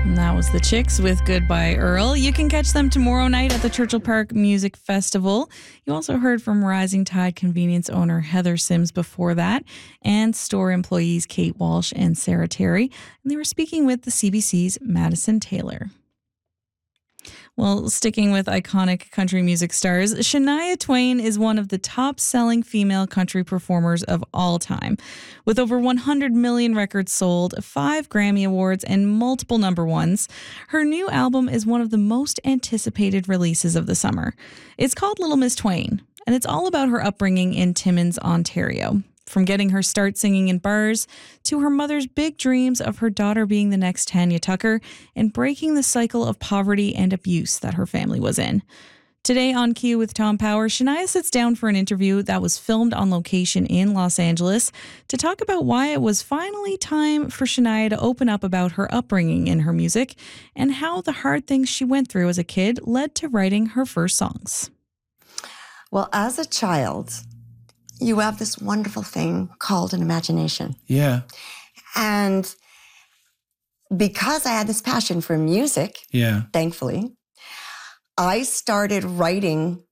And that was the Chicks with Goodbye Earl. You can catch them tomorrow night at the Churchill Park Music Festival. You also heard from Rising Tide convenience owner Heather Sims before that, and store employees Kate Walsh and Sarah Terry. And they were speaking with the CBC's Madison Taylor. Well, sticking with iconic country music stars, Shania Twain is one of the top-selling female country performers of all time. With over 100 million records sold, 5 Grammy Awards, and multiple number ones, her new album is one of the most anticipated releases of the summer. It's called Little Miss Twain, and it's all about her upbringing in Timmins, Ontario. From getting her start singing in bars to her mother's big dreams of her daughter being the next Tanya Tucker and breaking the cycle of poverty and abuse that her family was in. Today on Q with Tom Power, Shania sits down for an interview that was filmed on location in Los Angeles to talk about why it was finally time for Shania to open up about her upbringing in her music and how the hard things she went through as a kid led to writing her first songs. Well, as a child, you have this wonderful thing called an imagination. Yeah. And because I had this passion for music, thankfully, I started writing